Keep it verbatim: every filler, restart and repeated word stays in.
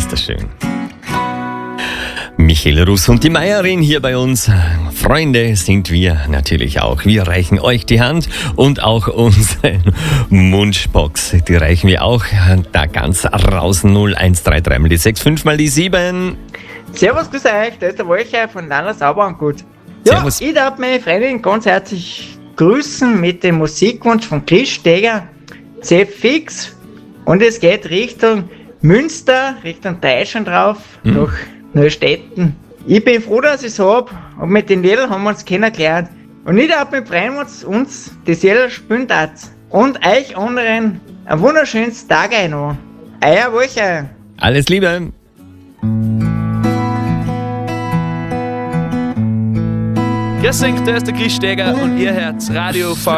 ist das schön. Michael Russ und die Meierin hier bei uns. Freunde sind wir natürlich auch. Wir reichen euch die Hand und auch unsere Munchbox. Die reichen wir auch da ganz raus. null eins drei drei mal die sechs, fünf mal die sieben. Servus, grüß euch, da ist der Wolcher von Lana Sauber und Gut. Ja, Servus. ich darf meine Freundin ganz herzlich grüßen mit dem Musikwunsch von Chris Steger, C Fix. Und es geht Richtung Münster, Richtung Deutschland drauf, Mhm. nach Neustädten. Ich bin froh, dass ich es habe und mit den Liedern haben wir uns kennengelernt. Und ich darf mich freuen, wenn uns das Lieder spielen darf. Und euch anderen ein wunderschönes Tag ein noch. Euer Wolcher. Alles Liebe. Grüß euch, da ist der Chris Steger und ihr hört Radio V